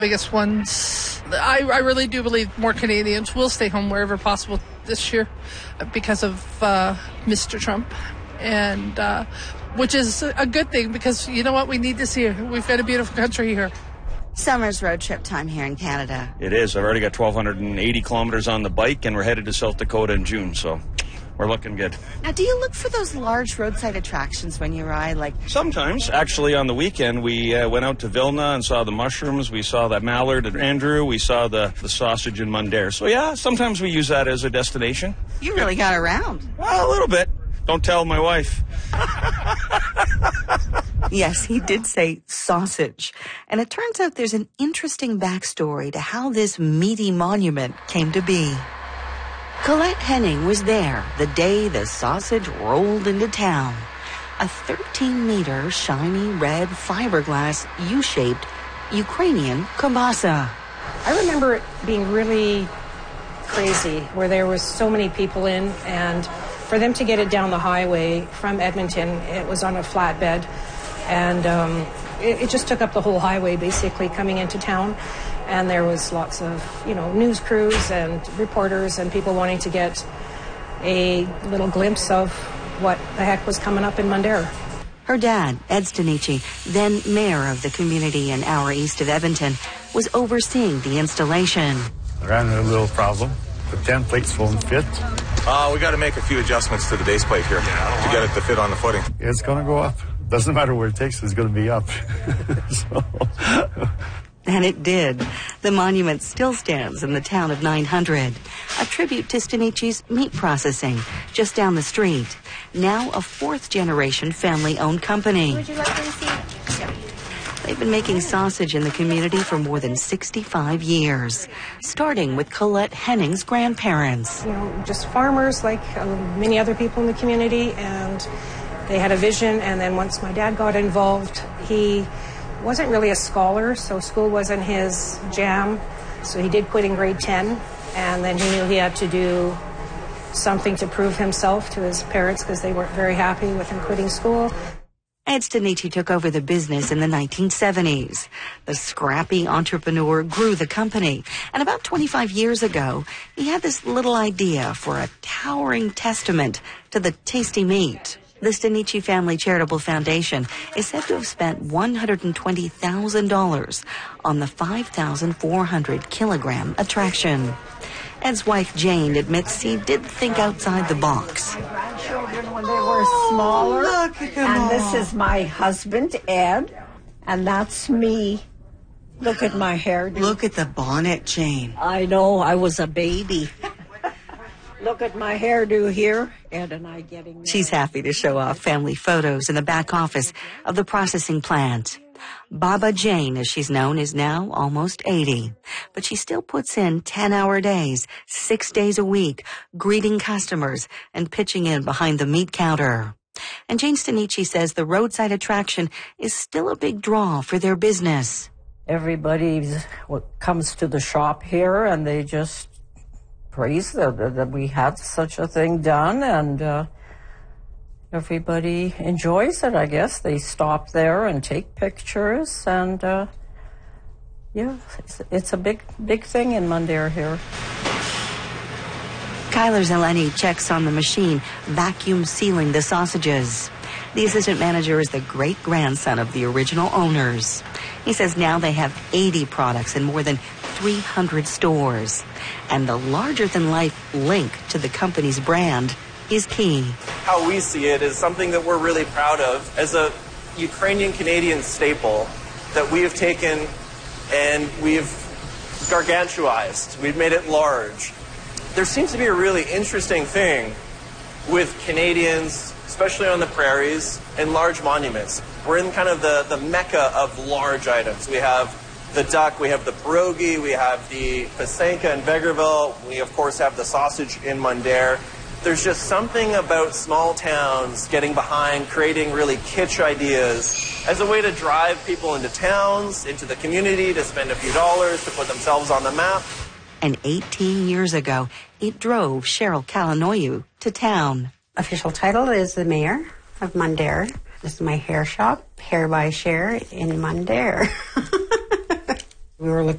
Biggest ones, I really do believe more Canadians will stay home wherever possible this year because of Mr. Trump, and which is a good thing because you know what, we need this here. We've got a beautiful country here. Summer's road trip time here in Canada. It is. I've already got 1,280 kilometers on the bike, and we're headed to South Dakota in June, so we're looking good. Now, do you look for those large roadside attractions when you ride? Sometimes. Actually, on the weekend, we went out to Vilna and saw the mushrooms. We saw that mallard at Andrew. We saw the sausage in Mundare. So, yeah, sometimes we use that as a destination. You really got around. Well, a little bit. Don't tell my wife. Yes, he did say sausage. And it turns out there's an interesting backstory to how this meaty monument came to be. Colette Henning was there the day the sausage rolled into town. A 13-meter shiny red fiberglass U-shaped Ukrainian kielbasa. I remember it being really crazy, where there was so many people in, and for them to get it down the highway from Edmonton, it was on a flatbed, and it just took up the whole highway basically coming into town. And there was lots of, news crews and reporters and people wanting to get a little glimpse of what the heck was coming up in Mundare. Her dad, Ed Stanichi, then mayor of the community an hour east of Edmonton, was overseeing the installation. I ran into a little problem. The templates won't fit. We got to make a few adjustments to the base plate here to get it to fit on the footing. It's going to go up. Doesn't matter where it takes us, it's going to be up. And it did. The monument still stands in the town of 900, a tribute to Stanici's meat processing just down the street. Now a fourth-generation family-owned company. Would you like to receive? They've been making sausage in the community for more than 65 years, starting with Colette Henning's grandparents. Just farmers like many other people in the community, and they had a vision, and then once my dad got involved, he wasn't really a scholar, so school wasn't his jam. So he did quit in grade 10, and then he knew he had to do something to prove himself to his parents because they weren't very happy with him quitting school. Ed Stanichi took over the business in the 1970s. The scrappy entrepreneur grew the company, and about 25 years ago, he had this little idea for a towering testament to the tasty meat. The Stanichi Family Charitable Foundation is said to have spent $120,000 on the 5,400-kilogram attraction. Ed's wife, Jane, admits he did think outside the box. My grandchildren, when they were smaller, look at them and all. This is my husband, Ed, and that's me. Look at my hairdo. Look at the bonnet, Jane. I know, I was a baby. Look at my hairdo here, Ed and I getting married. She's happy to show off family photos in the back office of the processing plant. Baba Jane, as she's known, is now almost 80. But she still puts in 10-hour days, 6 days a week, greeting customers and pitching in behind the meat counter. And Jane Stanichi says the roadside attraction is still a big draw for their business. Everybody comes to the shop here, and they just praise that we had such a thing done, and everybody enjoys it, I guess. They stop there and take pictures, and it's a big thing in Mundare here. Kyler Zeleny checks on the machine, vacuum sealing the sausages. The assistant manager is the great-grandson of the original owners. He says now they have 80 products in more than 300 stores. And the larger-than-life link to the company's brand is key. How we see it is something that we're really proud of as a Ukrainian-Canadian staple that we have taken and we've gargantuized. We've made it large. There seems to be a really interesting thing with Canadians, especially on the prairies, and large monuments. We're in kind of the mecca of large items. We have the duck, we have the pierogi, we have the pasenka in Vegreville, we of course have the sausage in Mundare. There's just something about small towns getting behind creating really kitsch ideas as a way to drive people into towns, into the community, to spend a few dollars, to put themselves on the map. And 18 years ago, it drove Cheryl Kalanoyu to town. Official title is the mayor of Mundare. This is my hair shop, Hair by Cher in Mundare. We were looking